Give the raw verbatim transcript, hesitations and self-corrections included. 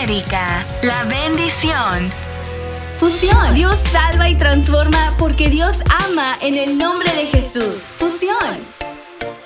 América, la bendición. Fusión. Dios salva y transforma porque Dios ama en el nombre de Jesús. Fusión.